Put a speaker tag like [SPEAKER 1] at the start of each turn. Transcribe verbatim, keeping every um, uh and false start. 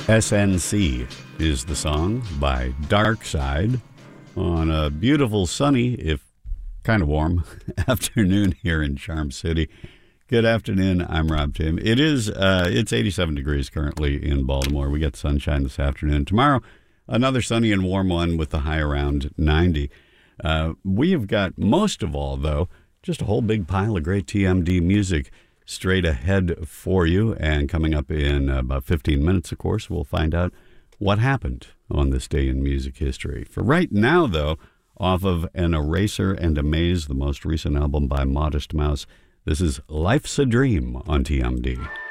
[SPEAKER 1] S N C is the song by Dark Side on a beautiful, sunny, if kind of warm, afternoon here in Charm City. Good afternoon. I'm Rob Tim. It is, uh, it's eighty-seven degrees currently in Baltimore. We get sunshine this afternoon. Tomorrow, another sunny and warm one with the high around ninety. Uh, we have got, most of all, though, just a whole big pile of great T M D music straight ahead for you. And coming up in about fifteen minutes, of course, we'll find out what happened on this day in music history. For right now, though, off of An Eraser and a Maze, the most recent album by Modest Mouse, this is Life's a Dream on T M D.